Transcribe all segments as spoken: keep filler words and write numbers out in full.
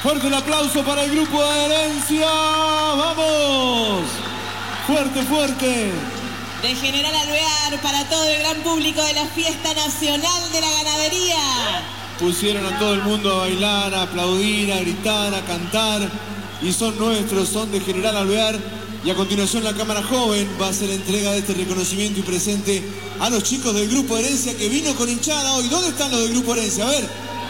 Fuerte el aplauso para el grupo de Herencia. ¡Vamos! Fuerte, fuerte. De General Alvear para todo el gran público de la Fiesta Nacional de la Ganadería. Pusieron a todo el mundo a bailar, a aplaudir, a gritar, a cantar. Y son nuestros, son de General Alvear. Y a continuación la Cámara Joven va a hacer entrega de este reconocimiento y presente a los chicos del Grupo Herencia que vino con hinchada hoy. ¿Dónde están los del Grupo Herencia? A ver.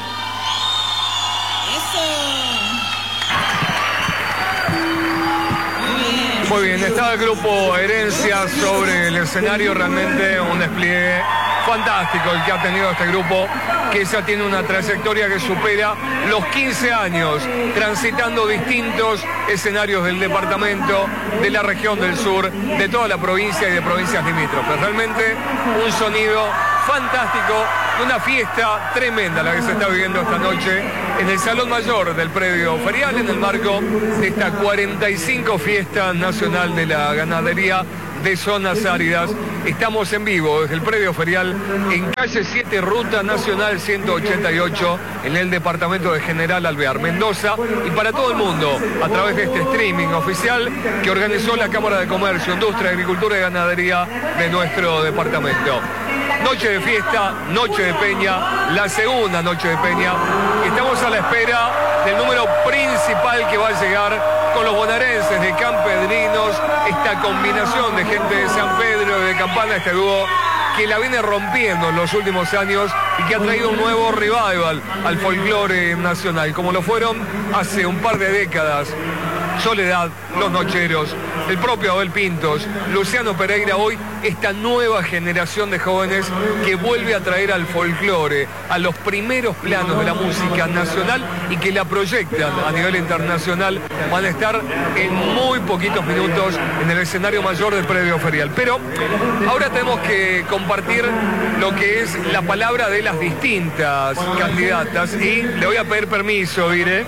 Muy bien, está el Grupo Herencia sobre el escenario, realmente un despliegue fantástico el que ha tenido este grupo, que ya tiene una trayectoria que supera los quince años, transitando distintos escenarios del departamento, de la región del sur, de toda la provincia y de provincias limítrofes. Realmente un sonido fantástico, una fiesta tremenda la que se está viviendo esta noche en el Salón Mayor del Predio Ferial, en el marco de esta cuarenta y cinco Fiesta Nacional de la Ganadería de Zonas Áridas. Estamos en vivo desde el Predio Ferial en calle siete, Ruta Nacional ciento ochenta y ocho, en el departamento de General Alvear, Mendoza, y para todo el mundo a través de este streaming oficial que organizó la Cámara de Comercio, Industria, Agricultura y Ganadería de nuestro departamento. Noche de fiesta, noche de peña, la segunda noche de peña. Estamos a la espera del número principal que va a llegar con los bonaerenses de Campedrinos, esta combinación de gente de San Pedro y de Campana, este dúo que la viene rompiendo en los últimos años y que ha traído un nuevo revival al folclore nacional, como lo fueron hace un par de décadas Soledad, Los Nocheros, el propio Abel Pintos, Luciano Pereira. Hoy esta nueva generación de jóvenes que vuelve a traer al folclore a los primeros planos de la música nacional y que la proyectan a nivel internacional. Van a estar en muy poquitos minutos en el escenario mayor del Predio Ferial. Pero ahora tenemos que compartir lo que es la palabra de las distintas candidatas y le voy a pedir permiso, Vire,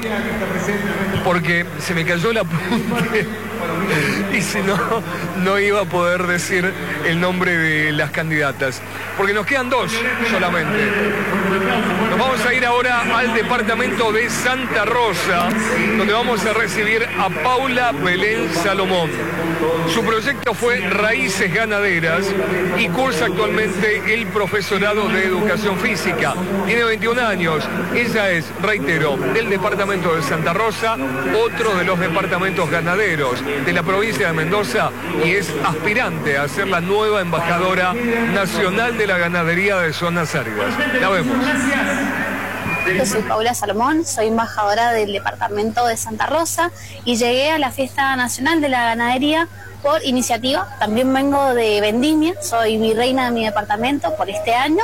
porque se me cayó el apunte y si no, no iba a poder decir el nombre de las candidatas, porque nos quedan dos solamente. Nos vamos a ir ahora al departamento de Santa Rosa, donde vamos a recibir a Paula Belén Salomón. Su proyecto fue Raíces Ganaderas y cursa actualmente el profesorado de Educación Física. Tiene veintiún años. Ella es, reitero, del departamento de Santa Rosa, otro de los departamentos ganaderos de la provincia de Mendoza, y es aspirante a ser la nueva embajadora nacional de la ganadería de Zonas Áridas. La vemos. Yo soy Paula Salomón, soy embajadora del departamento de Santa Rosa y llegué a la Fiesta Nacional de la Ganadería por iniciativa. También vengo de Vendimia, soy virreina de mi departamento por este año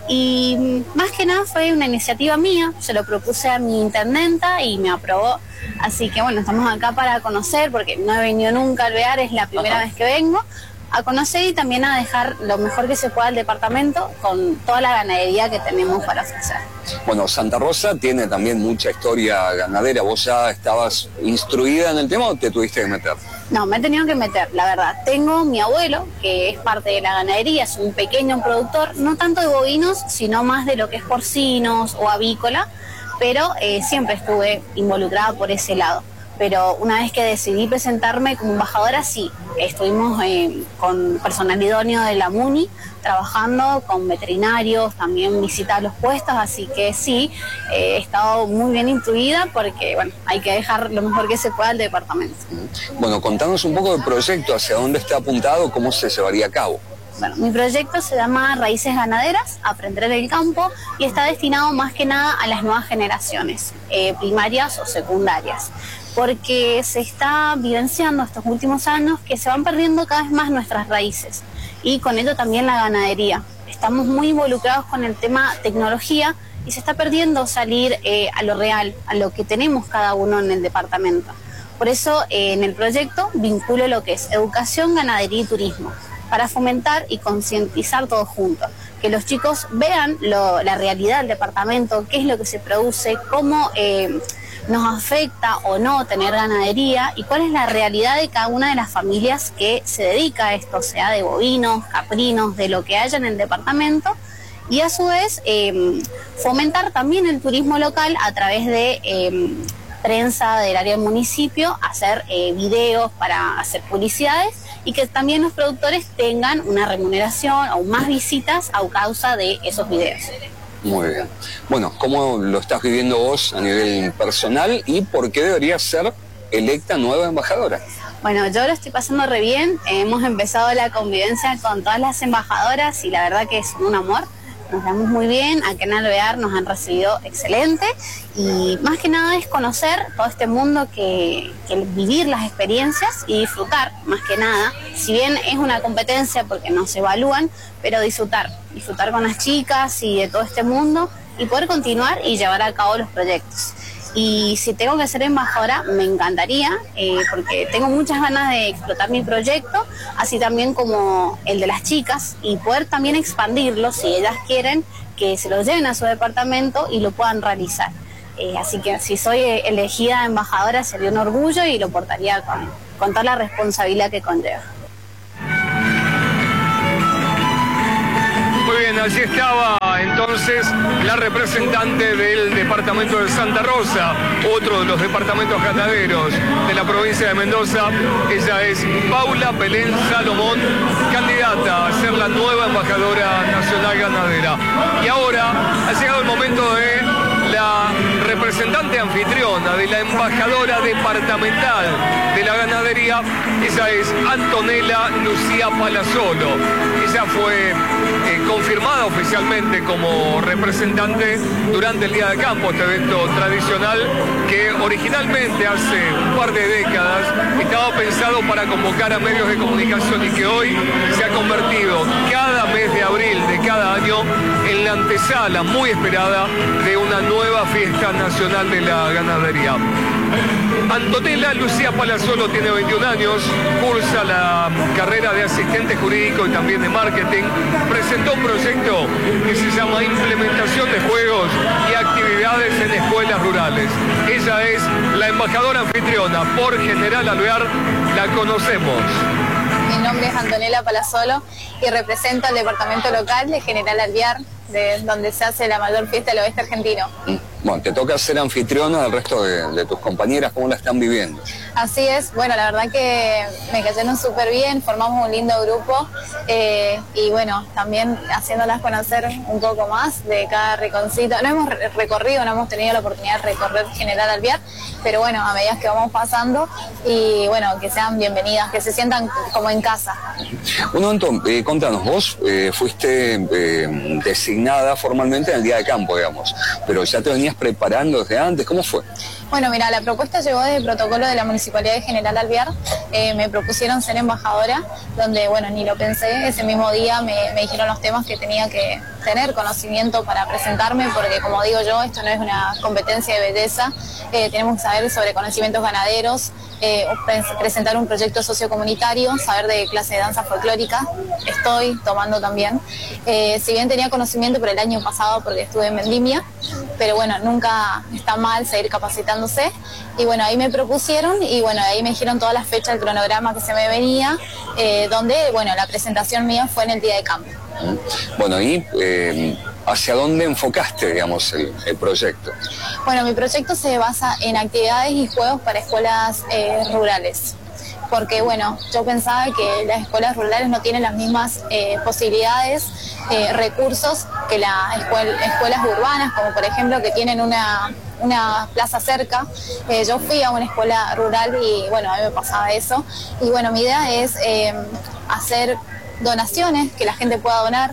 y más que nada fue una iniciativa mía. Se lo propuse a mi intendenta y me aprobó. Así que bueno, estamos acá para conocer, porque no he venido nunca a Alvear, es la primera Ajá. vez que vengo, a conocer y también a dejar lo mejor que se pueda al departamento con toda la ganadería que tenemos para ofrecer. Bueno, Santa Rosa tiene también mucha historia ganadera. ¿Vos ya estabas instruida en el tema o te tuviste que meter? No, me he tenido que meter, la verdad. Tengo mi abuelo, que es parte de la ganadería, es un pequeño productor, no tanto de bovinos, sino más de lo que es porcinos o avícola, pero eh, siempre estuve involucrada por ese lado. Pero una vez que decidí presentarme como embajadora, sí, estuvimos eh, con personal idóneo de la MUNI, trabajando con veterinarios, también visita los puestos, así que sí, eh, he estado muy bien instruida porque, bueno, hay que dejar lo mejor que se pueda al departamento. Bueno, contanos un poco del proyecto, hacia dónde está apuntado, cómo se llevaría a cabo. Bueno, mi proyecto se llama Raíces Ganaderas, Aprender en el Campo, y está destinado más que nada a las nuevas generaciones, eh, primarias o secundarias, porque se está vivenciando estos últimos años que se van perdiendo cada vez más nuestras raíces, y con ello también la ganadería. Estamos muy involucrados con el tema tecnología y se está perdiendo salir eh, a lo real, a lo que tenemos cada uno en el departamento. Por eso eh, en el proyecto vinculo lo que es educación, ganadería y turismo, para fomentar y concientizar todos juntos, que los chicos vean lo, la realidad del departamento, qué es lo que se produce, cómo eh, nos afecta o no tener ganadería y cuál es la realidad de cada una de las familias que se dedica a esto, sea de bovinos, caprinos, de lo que haya en el departamento, y a su vez eh, fomentar también el turismo local a través de eh, prensa del área del municipio, hacer eh, videos para hacer publicidades y que también los productores tengan una remuneración o más visitas a causa de esos videos. Muy bien. Bueno, ¿cómo lo estás viviendo vos a nivel personal y por qué deberías ser electa nueva embajadora? Bueno, yo lo estoy pasando re bien. Hemos empezado la convivencia con todas las embajadoras y la verdad que es un amor. Nos damos muy bien, acá en Alvear nos han recibido excelente y más que nada es conocer todo este mundo, que, que vivir las experiencias y disfrutar, más que nada. Si bien es una competencia porque nos evalúan, pero disfrutar, disfrutar con las chicas y de todo este mundo y poder continuar y llevar a cabo los proyectos. Y si tengo que ser embajadora, me encantaría, eh, porque tengo muchas ganas de explotar mi proyecto, así también como el de las chicas, y poder también expandirlo, si ellas quieren, que se lo lleven a su departamento y lo puedan realizar. Eh, así que si soy elegida embajadora sería un orgullo y lo portaría con, con toda la responsabilidad que conlleva. Muy bien, allí estaba entonces la representante del departamento de Santa Rosa, otro de los departamentos ganaderos de la provincia de Mendoza. Ella es Paula Pelén Salomón, candidata a ser la nueva embajadora nacional ganadera. Y ahora ha llegado el momento de la representante anfitriona de la embajadora departamental de la ganadería. Ella es Antonella Lucía Palazzolo. Ella fue eh, confirmada oficialmente como representante durante el Día de Campo, este evento tradicional que originalmente hace un par de décadas estaba pensado para convocar a medios de comunicación y que hoy se ha convertido cada mes de abril de cada año en la antesala muy esperada de una nueva fiesta nacional de la ganadería. Antonella Lucía Palazzolo tiene veintiún años, cursa la carrera de asistente jurídico y también de marketing. Presentó un proyecto que se llama Implementación de Juegos y Actividades en Escuelas Rurales. Ella es la embajadora anfitriona por General Alvear. La conocemos. Mi nombre es Antonella Palazzolo y represento al departamento local de General Alvear, de donde se hace la mayor fiesta del oeste argentino. Bueno, te toca ser anfitriona del resto de, de tus compañeras. ¿Cómo la están viviendo? Así es, bueno, la verdad que me cayeron súper bien, formamos un lindo grupo eh, y bueno, también haciéndolas conocer un poco más de cada rinconcito. No hemos recorrido, no hemos tenido la oportunidad de recorrer General Alvear, pero bueno, a medida que vamos pasando y bueno, que sean bienvenidas, que se sientan como en casa. Bueno, Anton, eh, contanos, vos eh, fuiste eh, designada formalmente en el Día de Campo, digamos, pero ya te venías preparando desde antes. ¿Cómo fue? Bueno, mira, la propuesta llegó desde el protocolo de la Municipalidad de General Alvear. Eh, me propusieron ser embajadora, donde, bueno, ni lo pensé. Ese mismo día me, me dijeron los temas que tenía que tener conocimiento para presentarme, porque, como digo yo, esto no es una competencia de belleza. Eh, tenemos que saber sobre conocimientos ganaderos, eh, pre presentar un proyecto sociocomunitario, saber de clase de danza folclórica. Estoy tomando también. Eh, si bien tenía conocimiento por el año pasado, porque estuve en vendimia, pero bueno, nunca está mal seguir capacitándose. Y bueno, ahí me propusieron y bueno, ahí me dijeron todas las fechas, el cronograma que se me venía, eh, donde, bueno, la presentación mía fue en el Día de Campo. Bueno, y eh, ¿hacia dónde enfocaste, digamos, el, el proyecto? Bueno, mi proyecto se basa en actividades y juegos para escuelas eh, rurales. Porque, bueno, yo pensaba que las escuelas rurales no tienen las mismas eh, posibilidades, eh, recursos que las escuel escuelas urbanas, como por ejemplo que tienen una, una plaza cerca. Eh, yo fui a una escuela rural y, bueno, a mí me pasaba eso. Y, bueno, mi idea es eh, hacer donaciones, que la gente pueda donar,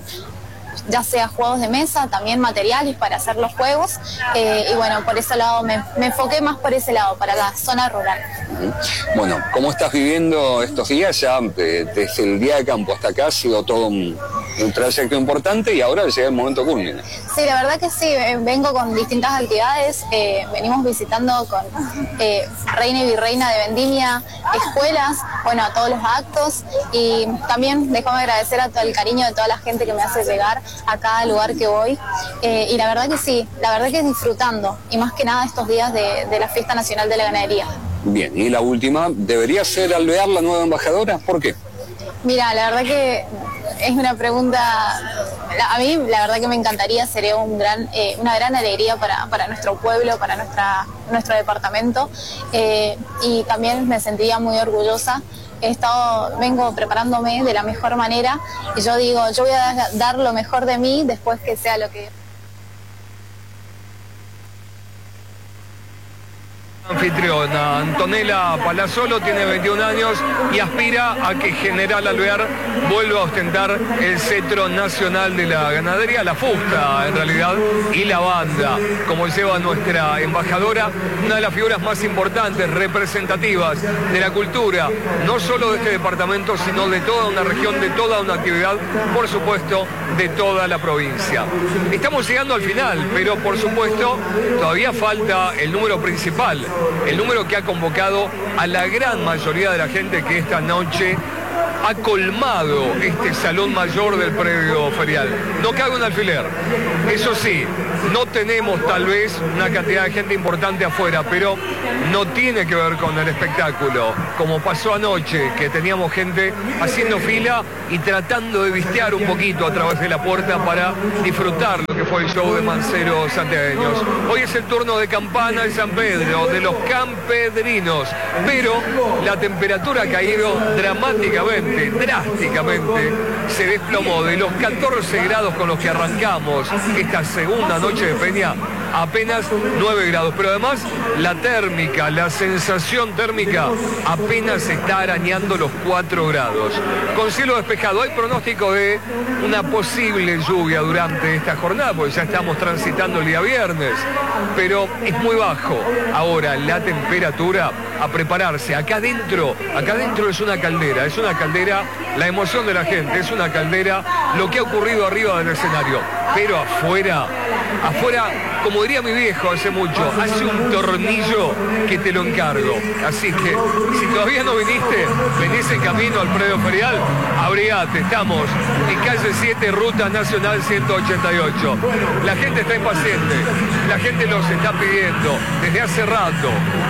ya sea juegos de mesa, también materiales para hacer los juegos, eh, y bueno, por ese lado me, me enfoqué más por ese lado, para la zona rural. Bueno, ¿cómo estás viviendo estos días? Ya eh, desde el Día de Campo hasta acá ha sido todo un, un trayecto importante y ahora llega el momento culmine. Sí, la verdad que sí, vengo con distintas actividades, eh, venimos visitando con eh, Reina y Virreina de Vendimia, escuelas, bueno, a todos los actos, y también déjame agradecer a todo el cariño de toda la gente que me hace llegar a cada lugar que voy, eh, y la verdad que sí, la verdad que disfrutando, y más que nada estos días de, de la Fiesta Nacional de la Ganadería. Bien, y la última, ¿debería ser Alvear la nueva embajadora? ¿Por qué? Mira, la verdad que es una pregunta la, a mí la verdad que me encantaría, sería un gran, eh, una gran alegría para, para nuestro pueblo, para nuestra, nuestro departamento, eh, y también me sentiría muy orgullosa. He estado, vengo preparándome de la mejor manera y yo digo, yo voy a dar lo mejor de mí después que sea lo que... Anfitriona Antonella Palazzolo tiene veintiún años y aspira a que General Alvear vuelva a ostentar el cetro nacional de la ganadería, la fusta en realidad, y la banda, como lleva nuestra embajadora, una de las figuras más importantes, representativas de la cultura, no solo de este departamento, sino de toda una región, de toda una actividad, por supuesto, de toda la provincia. Estamos llegando al final, pero por supuesto, todavía falta el número principal, el número que ha convocado a la gran mayoría de la gente que esta noche ha colmado este salón mayor del predio ferial. No cabe un alfiler. Eso sí, no tenemos tal vez una cantidad de gente importante afuera, pero no tiene que ver con el espectáculo. Como pasó anoche, que teníamos gente haciendo fila y tratando de vistear un poquito a través de la puerta para disfrutar lo que fue el show de Manceros santiagueños. Hoy es el turno de campana de San Pedro, de los campedrinos, pero la temperatura ha caído dramáticamente, drásticamente, se desplomó de los catorce grados con los que arrancamos esta segunda noche de Peña, apenas nueve grados, pero además la térmica, la sensación térmica apenas está arañando los cuatro grados. Con cielo despejado, hay pronóstico de una posible lluvia durante esta jornada, porque ya estamos transitando el día viernes, pero es muy bajo ahora la temperatura. A prepararse, acá adentro, acá adentro es una caldera, es una caldera la emoción de la gente, es una caldera lo que ha ocurrido arriba del escenario, pero afuera, afuera, como diría mi viejo hace mucho, hace un tornillo que te lo encargo. Así que, si todavía no viniste, venís en camino al predio ferial, abrigate, estamos en calle siete, ruta nacional ciento ochenta y ocho. La gente está impaciente, la gente los está pidiendo desde hace rato.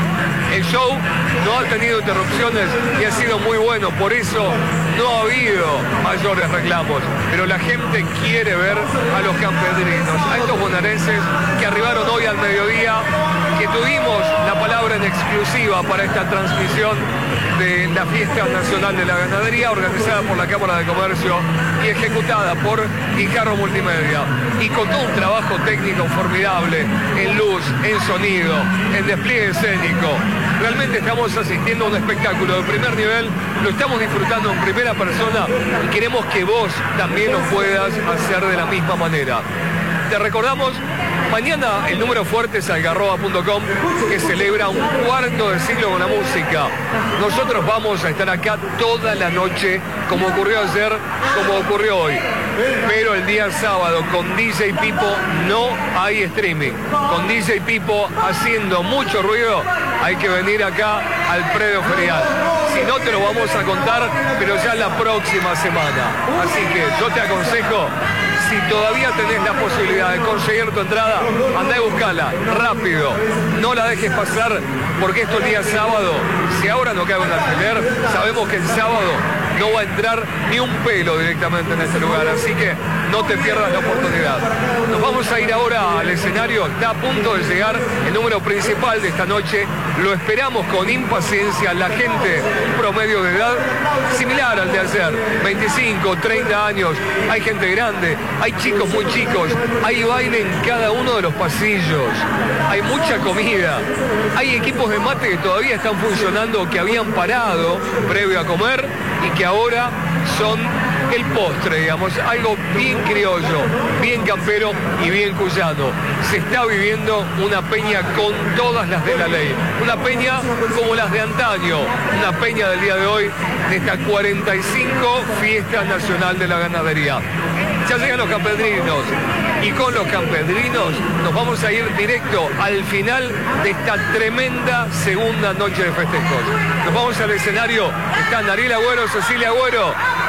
El show no ha tenido interrupciones y ha sido muy bueno, por eso no ha habido mayores reclamos, pero la gente quiere ver a los campedrinos, a estos bonaerenses que arribaron hoy al mediodía, que tuvimos la palabra en exclusiva para esta transmisión de la Fiesta Nacional de la Ganadería, organizada por la Cámara de Comercio y ejecutada por Guijarro Multimedia, y con todo un trabajo técnico formidable en luz, en sonido, en despliegue escénico. Realmente estamos asistiendo a un espectáculo de primer nivel, lo estamos disfrutando en primera persona y queremos que vos también lo puedas hacer de la misma manera. Te recordamos, mañana el número fuerte es algarroba punto com, que celebra un cuarto de siglo con la música. Nosotros vamos a estar acá toda la noche, como ocurrió ayer, como ocurrió hoy. Pero el día sábado con D J Pipo no hay streaming. Con D J Pipo haciendo mucho ruido, hay que venir acá al predio ferial. Si no, te lo vamos a contar, pero ya la próxima semana. Así que yo te aconsejo, si todavía tenés la posibilidad de conseguir tu entrada, andá y buscala, rápido. No la dejes pasar, porque esto el día sábado, si ahora no cabe un alfiler, sabemos que el sábado no va a entrar ni un pelo directamente en este lugar, así que no te pierdas la oportunidad. Nos vamos a ir ahora al escenario, está a punto de llegar el número principal de esta noche, lo esperamos con impaciencia, la gente, un promedio de edad similar al de ayer, veinticinco, treinta años, hay gente grande, hay chicos muy chicos, hay baile en cada uno de los pasillos, hay mucha comida, hay equipos de mate que todavía están funcionando, que habían parado previo a comer y que ahora son el postre, digamos, algo bien criollo, bien campero y bien cuyano. Se está viviendo una peña con todas las de la ley, una peña como las de antaño, una peña del día de hoy, de esta cuarenta y cinco Fiesta Nacional de la Ganadería. Ya llegan los campedrinos y con los campedrinos nos vamos a ir directo al final de esta tremenda segunda noche de festejos. Nos vamos al escenario, están Ariel Agüero, Cecilia Agüero,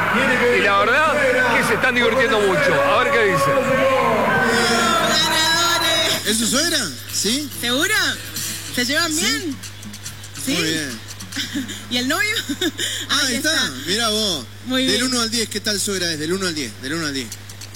y la verdad que se están divirtiendo mucho. A ver qué dice. ¿Es su suegra? ¿Sí? ¿Seguro? ¿Se llevan ¿Sí? bien? ¿Sí? Muy bien. ¿Y el novio? Ah, ahí está. está. Mira vos. Muy del bien. uno al diez, ¿qué tal suegra es? Del uno al diez. Del uno al diez.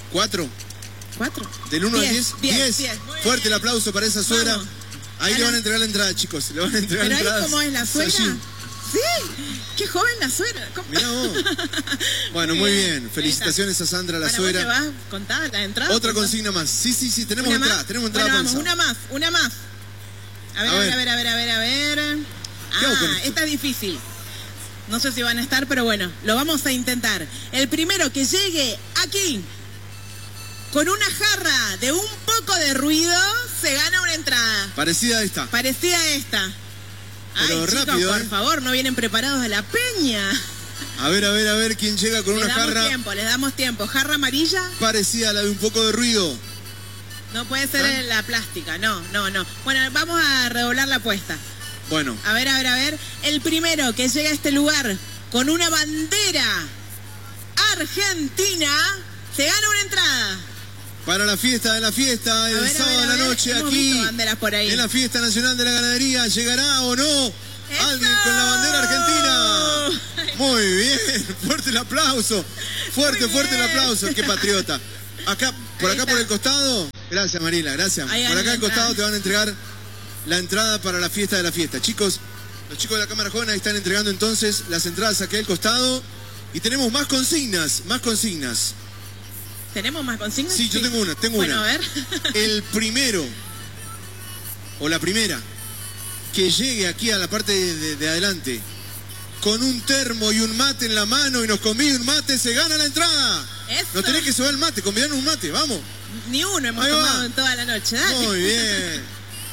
¿Cuatro? ¿Cuatro? ¿Del uno al diez? diez. Fuerte el aplauso para esa suegra. Vamos. Ahí Ahora, le van a entregar la entrada, chicos. Le van a entregar ¿pero entradas. ahí cómo es la suegra? Allí. Sí, qué joven la suegra. ¿Cómo? Mirá vos. Bueno, muy bien. Felicitaciones a Sandra, la Para suegra. vos te vas a contar la entrada. Otra consigna más. Sí, sí, sí, tenemos ¿Una entrada, más? tenemos entrada Bueno, vamos, pensada. una más, una más. A ver, a ver, a ver, a ver, a ver, a ver. ¿Qué hago con Ah, esto? esta es difícil. No sé si van a estar, pero bueno, lo vamos a intentar. El primero que llegue aquí con una jarra de un poco de ruido se gana una entrada. Parecida a esta. Parecida a esta. Pero Ay, chicos, rápido, por ¿eh? favor, no vienen preparados a la peña. A ver, a ver, a ver quién llega con Les una damos jarra tiempo, les damos tiempo. Jarra amarilla. parecida a la de un poco de ruido. No puede ser ¿Ah? en la plástica, no, no, no. Bueno, vamos a redoblar la apuesta. Bueno, A ver, a ver, a ver. El primero que llega a este lugar con una bandera argentina se gana una entrada. para la fiesta de la fiesta, el A ver, a sábado ver, a a la ver, noche hemos aquí, visto banderas por ahí. en la Fiesta Nacional de la Ganadería, ¿llegará o no ¡Eso! alguien con la bandera argentina? Muy bien, fuerte el aplauso, fuerte, Muy fuerte el bien. aplauso, qué patriota. Acá, por Ahí acá está. por el costado, gracias Marila, gracias. Ahí Por hay acá la al costado entrada. te van a entregar la entrada para la fiesta de la fiesta. Chicos, los chicos de la Cámara Joven ahí están entregando entonces las entradas aquí al costado. Y tenemos más consignas, más consignas. ¿Tenemos más consignas? Sí, yo tengo una, tengo bueno, una. a ver. El primero, o la primera, que llegue aquí a la parte de, de- de adelante, con un termo y un mate en la mano y nos convide un mate, se gana la entrada. Eso. No tenés que subir el mate, convidan un mate, vamos. Ni uno hemos Ahí va. tomado en toda la noche. Dale. Muy bien.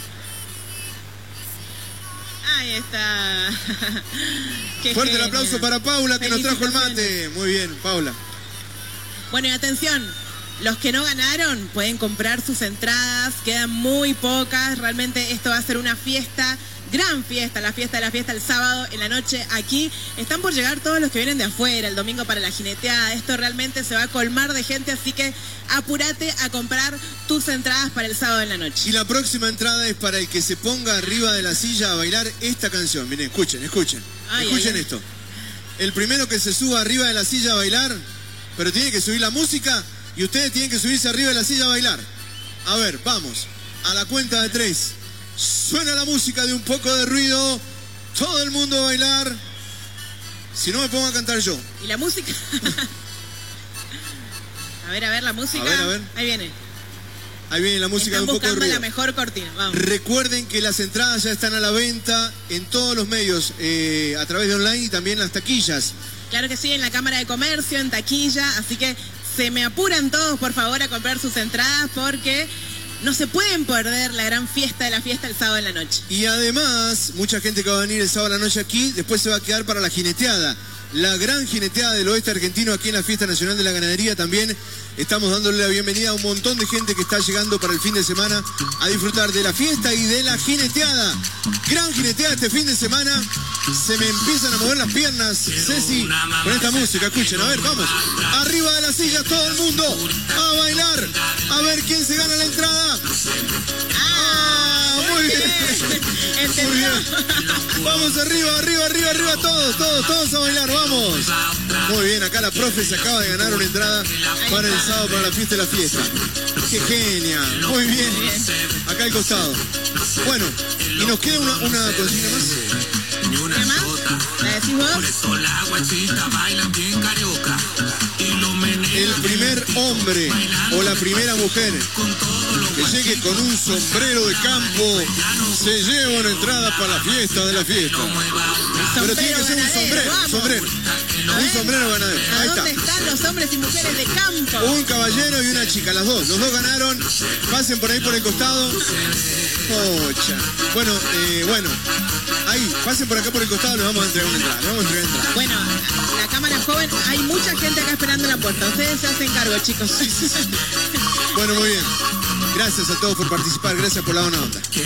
Ahí está. Qué Fuerte el genia. aplauso para Paula, que nos trajo el Felicitaciones. mate. Muy bien, Paula. Bueno, y atención, los que no ganaron pueden comprar sus entradas, quedan muy pocas, realmente esto va a ser una fiesta, gran fiesta, la fiesta de la fiesta el sábado en la noche aquí. Están por llegar todos los que vienen de afuera, el domingo para la jineteada, esto realmente se va a colmar de gente, así que apúrate a comprar tus entradas para el sábado en la noche. Y la próxima entrada es para el que se ponga arriba de la silla a bailar esta canción. Miren, escuchen, escuchen. Ay, escuchen ay, ay. esto. El primero que se suba arriba de la silla a bailar, pero tiene que subir la música y ustedes tienen que subirse arriba de la silla a bailar. A ver, vamos. A la cuenta de tres. Suena la música de un poco de ruido. Todo el mundo a bailar. Si no me pongo a cantar yo. ¿Y la música? A ver, a ver, la música. A ver, a ver. Ahí viene. Ahí viene la música Están de un poco de buscando ruido. la mejor cortina. Vamos. Recuerden que las entradas ya están a la venta en todos los medios, eh, a través de online y también las taquillas. Claro que sí, en la Cámara de Comercio, en taquilla, así que se me apuran todos, por favor, a comprar sus entradas porque no se pueden perder la gran fiesta de la fiesta el sábado en la noche. Y además, mucha gente que va a venir el sábado a la noche aquí, después se va a quedar para la jineteada. La gran jineteada del oeste argentino aquí en la Fiesta Nacional de la Ganadería también. Estamos dándole la bienvenida a un montón de gente que está llegando para el fin de semana a disfrutar de la fiesta y de la jineteada. Gran jineteada este fin de semana. Se me empiezan a mover las piernas, Ceci, con esta música. Escuchen, a ver, vamos. Arriba de la silla todo el mundo a bailar. A ver quién se gana la entrada. ¡Ah! Muy bien. Muy ¿Entendió? bien. Vamos arriba, arriba, arriba, arriba, todos, todos, todos a bailar, vamos. Muy bien, acá la profe se acaba de ganar una entrada para el sábado para la fiesta de la fiesta. Qué genia, muy bien. Acá al costado. Bueno, y nos queda una, una consigna más. ¿Qué más? ¿La decís vos? El primer hombre o la primera mujer que llegue con un sombrero de campo se lleva una entrada para la fiesta de la fiesta. Pero tiene que ser un sombrero, vamos. sombrero. A Un ver, sombrero ganadero. ¿A Ahí dónde está. están los hombres y mujeres de campo? Un caballero y una chica, las dos. Los dos ganaron. Pasen por ahí por el costado. Pocha. Bueno, eh, bueno. Ahí, pasen por acá por el costado, les vamos a entregar una entrada. Les vamos a entregar entrada. Bueno, la Cámara Joven, hay mucha gente acá esperando en la puerta. Ustedes se hacen cargo, chicos. Bueno, muy bien. Gracias a todos por participar. Gracias por la buena onda.